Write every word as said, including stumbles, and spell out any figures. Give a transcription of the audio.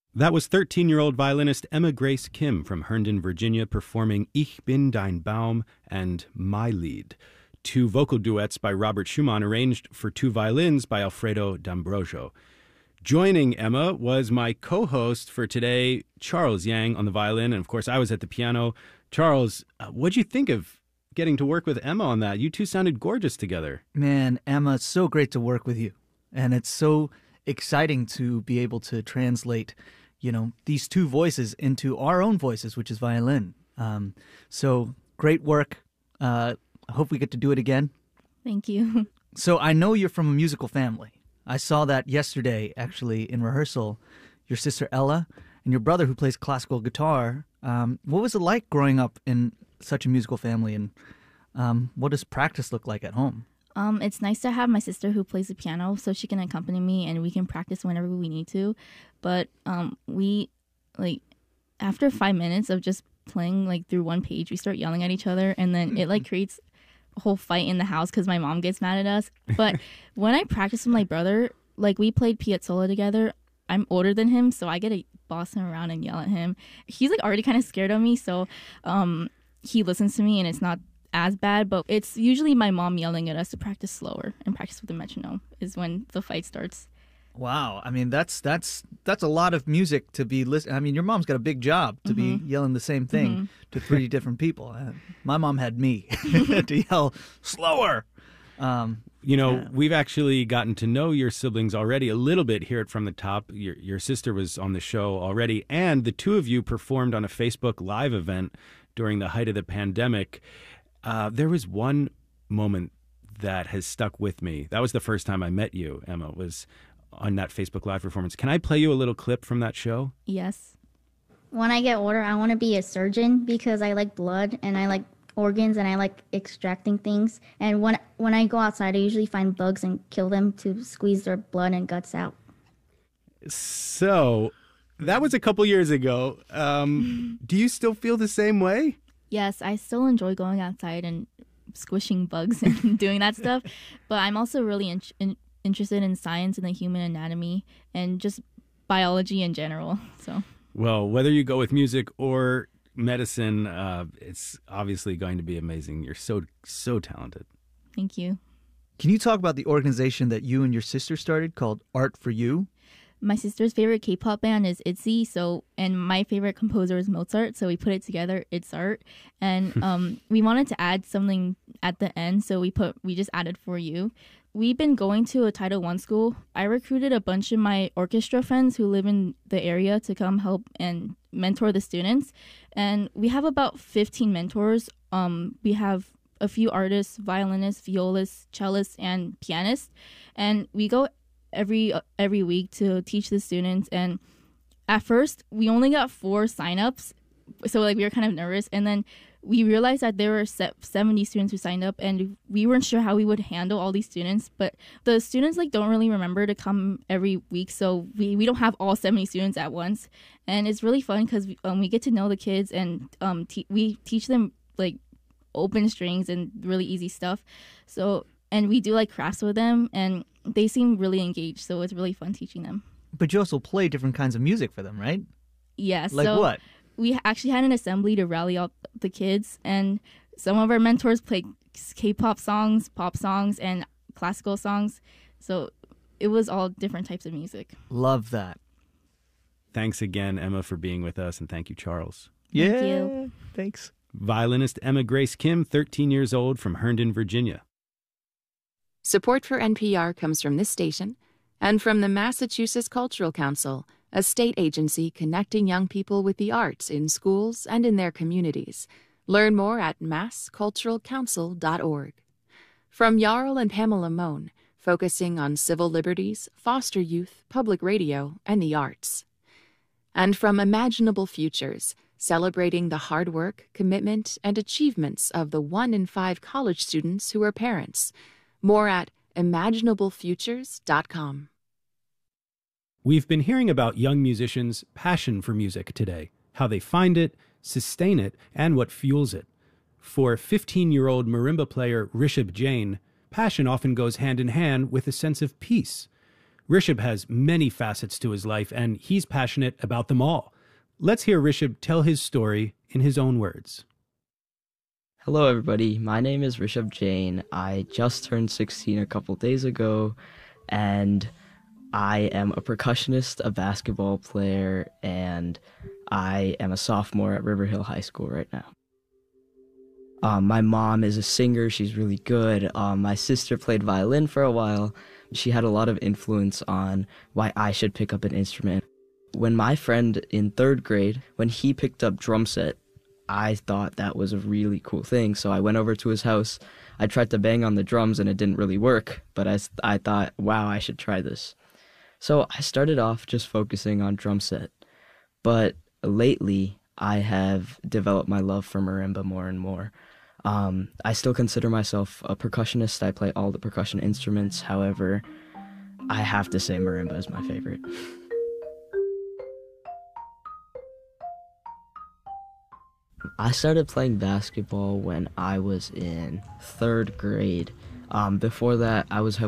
That was thirteen-year-old violinist Emma Grace Kim from Herndon, Virginia, performing Ich bin dein Baum and My Lied, two vocal duets by Robert Schumann arranged for two violins by Alfredo D'Ambrosio. Joining Emma was my co-host for today, Charles Yang, on the violin, and of course I was at the piano. Charles, uh, what'd you think of getting to work with Emma on that? You two sounded gorgeous together. Man, Emma, it's so great to work with you, and it's so exciting to be able to translate, you know, these two voices into our own voices, which is violin. Um, so great work. Uh, I hope we get to do it again. Thank you. So I know you're from a musical family. I saw that yesterday, actually, in rehearsal. Your sister Ella and your brother, who plays classical guitar. Um, what was it like growing up in such a musical family, and um, what does practice look like at home? Um, it's nice to have my sister who plays the piano so she can accompany me and we can practice whenever we need to. But um, we, like, after five minutes of just playing, like, through one page, we start yelling at each other, and then it, like, creates a whole fight in the house because my mom gets mad at us. But when I practice with my brother, like, we played Piazzolla together. I'm older than him, so I get to boss him around and yell at him. He's, like, already kind of scared of me, so um, he listens to me, and it's not as bad, but it's usually my mom yelling at us to practice slower and practice with the metronome is when the fight starts. Wow, I mean that's that's that's a lot of music to be listening. I mean, your mom's got a big job to mm-hmm. be yelling the same thing mm-hmm. to three different people. Uh, my mom had me to yell slower. Um, you know, yeah. We've actually gotten to know your siblings already a little bit here at From the Top. Your your sister was on the show already, and the two of you performed on a Facebook Live event during the height of the pandemic. Uh, there was one moment that has stuck with me. That was the first time I met you, Emma, was on that Facebook Live performance. Can I play you a little clip from that show? Yes. When I get older, I want to be a surgeon because I like blood and I like organs and I like extracting things. And when when I go outside, I usually find bugs and kill them to squeeze their blood and guts out. So that was a couple years ago. Um, do you still feel the same way? Yes, I still enjoy going outside and squishing bugs and doing that stuff. But I'm also really in- in- interested in science and the human anatomy and just biology in general. So, well, whether you go with music or medicine, uh, it's obviously going to be amazing. You're so, so talented. Thank you. Can you talk about the organization that you and your sister started called Art for You? My sister's favorite K-pop band is ITZY, so and my favorite composer is Mozart, so we put it together. It's art, and um, we wanted to add something at the end, so we put we just added For You. We've been going to a Title One school. I recruited a bunch of my orchestra friends who live in the area to come help and mentor the students, and we have about fifteen mentors. Um, we have a few artists, violinists, violists, cellists, and pianists, and we go every every week to teach the students. And at first we only got four signups, so like we were kind of nervous, and then we realized that there were seventy students who signed up, and we weren't sure how we would handle all these students. But the students like don't really remember to come every week, so we, we don't have all seventy students at once. And it's really fun because we, um, we get to know the kids, and um te- we teach them like open strings and really easy stuff. So and we do like crafts with them, and they seem really engaged, so it's really fun teaching them. But you also play different kinds of music for them, right? Yes. Like so what? We actually had an assembly to rally up the kids, and some of our mentors played K-pop songs, pop songs, and classical songs. So it was all different types of music. Love that. Thanks again, Emma, for being with us, and thank you, Charles. Yeah. Thank you. Thanks. Violinist Emma Grace Kim, thirteen years old, from Herndon, Virginia. Support for N P R comes from this station and from the Massachusetts Cultural Council, a state agency connecting young people with the arts in schools and in their communities. Learn more at mass cultural council dot org. From Jarl and Pamela Mohn, focusing on civil liberties, foster youth, public radio, and the arts. And from Imaginable Futures, celebrating the hard work, commitment, and achievements of the one in five college students who are parents. More at imaginable futures dot com. We've been hearing about young musicians' passion for music today, how they find it, sustain it, and what fuels it. For fifteen-year-old marimba player Rishabh Jain, passion often goes hand in hand with a sense of peace. Rishabh has many facets to his life, and he's passionate about them all. Let's hear Rishabh tell his story in his own words. Hello, everybody. My name is Rishabh Jain. I just turned sixteen a couple days ago, and I am a percussionist, a basketball player, and I am a sophomore at River Hill High School right now. Um, my mom is a singer. She's really good. Um, my sister played violin for a while. She had a lot of influence on why I should pick up an instrument. When my friend in third grade, when he picked up drum set, I thought that was a really cool thing. So I went over to his house. I tried to bang on the drums and it didn't really work, but I, I thought, wow, I should try this. So I started off just focusing on drum set. But lately, I have developed my love for marimba more and more. Um, I still consider myself a percussionist. I play all the percussion instruments. However, I have to say marimba is my favorite. I started playing basketball when I was in third grade. Um, before that, I was